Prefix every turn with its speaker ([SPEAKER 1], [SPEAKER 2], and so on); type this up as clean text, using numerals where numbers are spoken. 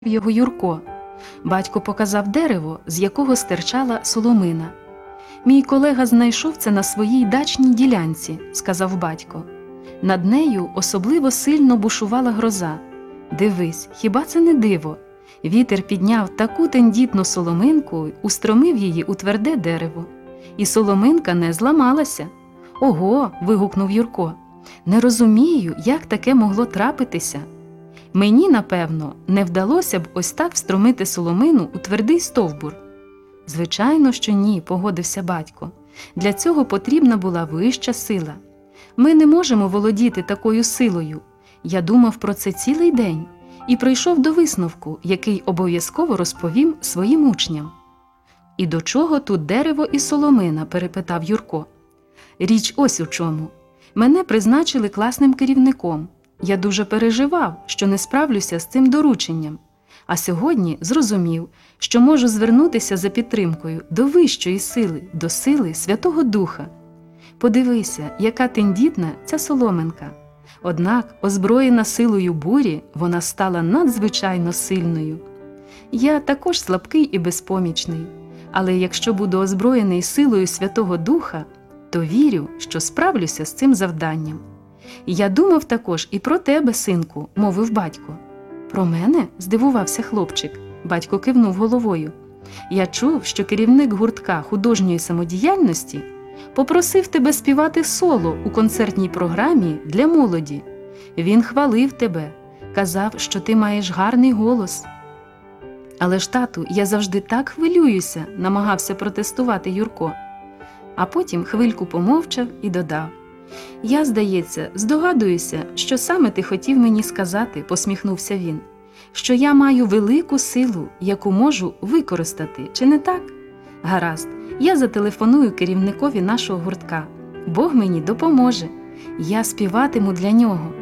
[SPEAKER 1] його Юрко. Батько показав дерево, з якого стирчала соломина. «Мій колега знайшов це на своїй дачній ділянці», – сказав батько. Над нею особливо сильно бушувала гроза. Дивись, хіба це не диво? Вітер підняв таку тендітну соломинку й устромив її у тверде дерево. І соломинка не зламалася. «Ого!» – вигукнув Юрко. «Не розумію, як таке могло трапитися. Мені, напевно, не вдалося б ось так встромити соломину у твердий стовбур». «Звичайно, що ні», – погодився батько. «Для цього потрібна була вища сила. Ми не можемо володіти такою силою. Я думав про це цілий день і прийшов до висновку, який обов'язково розповім своїм учням». «І до чого тут дерево і соломина?» – перепитав Юрко. «Річ ось у чому. Мене призначили класним керівником. Я дуже переживав, що не справлюся з цим дорученням. А сьогодні зрозумів, що можу звернутися за підтримкою до вищої сили, до сили Святого Духа. Подивися, яка тендітна ця соломинка. Однак, озброєна силою бурі, вона стала надзвичайно сильною. Я також слабкий і безпомічний, але якщо буду озброєний силою Святого Духа, то вірю, що справлюся з цим завданням. Я думав також і про тебе, синку», – мовив батько. «Про мене?» – здивувався хлопчик. Батько кивнув головою. «Я чув, що керівник гуртка художньої самодіяльності попросив тебе співати соло у концертній програмі для молоді. Він хвалив тебе, казав, що ти маєш гарний голос». «Але ж, тату, я завжди так хвилююся», – намагався протестувати Юрко. А потім хвильку помовчав і додав. «Я, здається, здогадуюся, що саме ти хотів мені сказати», – посміхнувся він, «що я маю велику силу, яку можу використати, чи не так? Гаразд, я зателефоную керівникові нашого гуртка. Бог мені допоможе. Я співатиму для нього».